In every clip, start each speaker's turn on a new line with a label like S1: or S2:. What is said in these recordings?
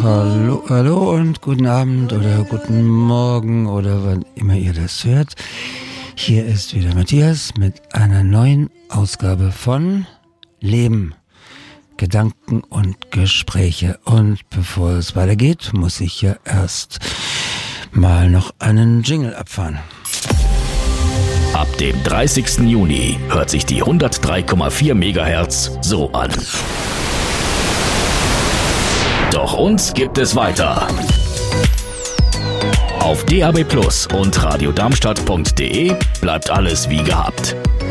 S1: Hallo, hallo und guten Abend oder guten Morgen oder wann immer ihr das hört. Hier ist wieder Matthias mit einer neuen Ausgabe von Leben, Gedanken und Gespräche. Und bevor es weitergeht, muss ich ja erst mal noch einen Jingle abfahren.
S2: Ab dem 30. Juni hört sich die 103,4 MHz so an. Doch uns gibt es weiter. Auf DAB+ und radiodarmstadt.de bleibt alles wie gehabt.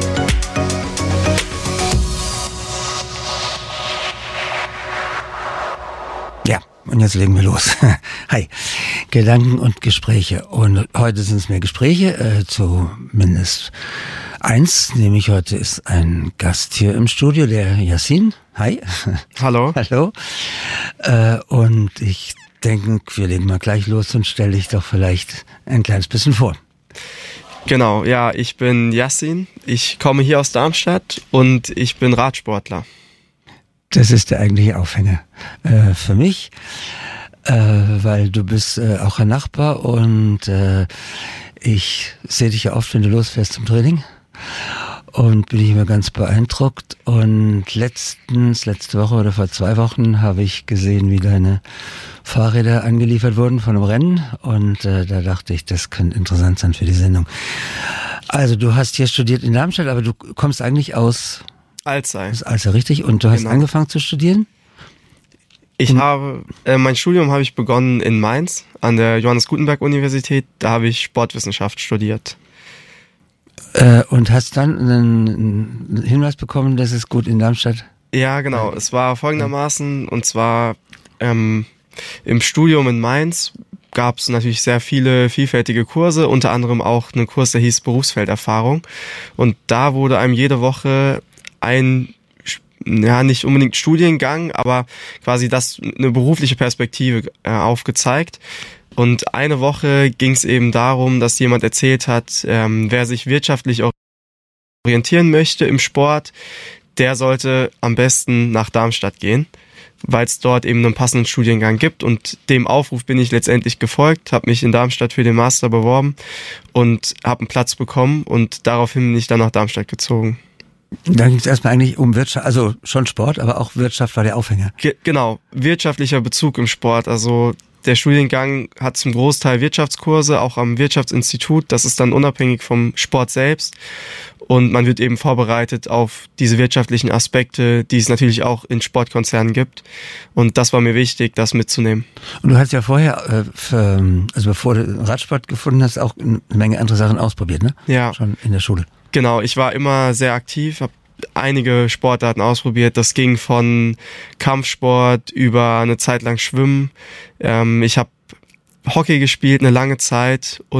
S1: Ja, und jetzt legen wir los. Hi, Gedanken und Gespräche. Und heute sind es mehr Gespräche, zumindest eins, nämlich heute ist ein Gast hier im Studio, der Yassin. Hi.
S3: Hallo.
S1: Hallo. Und ich denke, wir legen mal gleich los und stelle dich doch vielleicht ein kleines bisschen vor.
S3: Genau, ja, ich bin Yassin. Ich komme hier aus Darmstadt und ich bin Radsportler.
S1: Das ist der eigentliche Aufhänger für mich, weil du bist auch ein Nachbar und ich sehe dich ja oft, wenn du losfährst zum Training. Und bin ich immer ganz beeindruckt. Und letzte Woche oder vor 2 Wochen habe ich gesehen, wie deine Fahrräder angeliefert wurden von einem Rennen. Und da dachte ich, das könnte interessant sein für die Sendung. Also du hast hier studiert in Darmstadt, aber du kommst eigentlich aus
S3: Alzey.
S1: Aus Alzey, richtig? Und du hast angefangen zu studieren?
S3: Mein Studium habe ich begonnen in Mainz an der Johannes Gutenberg Universität. Da habe ich Sportwissenschaft studiert.
S1: Und hast dann einen Hinweis bekommen, dass es gut in Darmstadt?
S3: Ja, genau. Es war folgendermaßen, und zwar im Studium in Mainz gab es natürlich sehr viele vielfältige Kurse, unter anderem auch einen Kurs, der hieß Berufsfelderfahrung. Und da wurde einem jede Woche nicht unbedingt Studiengang, aber quasi eine berufliche Perspektive aufgezeigt. Und eine Woche ging es eben darum, dass jemand erzählt hat, wer sich wirtschaftlich orientieren möchte im Sport, der sollte am besten nach Darmstadt gehen, weil es dort eben einen passenden Studiengang gibt. Und dem Aufruf bin ich letztendlich gefolgt, habe mich in Darmstadt für den Master beworben und habe einen Platz bekommen. Und daraufhin bin ich dann nach Darmstadt gezogen.
S1: Da ging es erstmal eigentlich um Wirtschaft, also schon Sport, aber auch Wirtschaft war der Aufhänger.
S3: Genau, wirtschaftlicher Bezug im Sport. Also der Studiengang hat zum Großteil Wirtschaftskurse, auch am Wirtschaftsinstitut. Das ist dann unabhängig vom Sport selbst. Und man wird eben vorbereitet auf diese wirtschaftlichen Aspekte, die es natürlich auch in Sportkonzernen gibt. Und das war mir wichtig, das mitzunehmen.
S1: Und du hast ja vorher, bevor du Radsport gefunden hast, auch eine Menge andere Sachen ausprobiert, ne?
S3: Ja.
S1: Schon in der Schule.
S3: Genau, ich war immer sehr aktiv, habe einige Sportarten ausprobiert. Das ging von Kampfsport über eine Zeit lang Schwimmen. Ich habe Hockey gespielt, eine lange Zeit.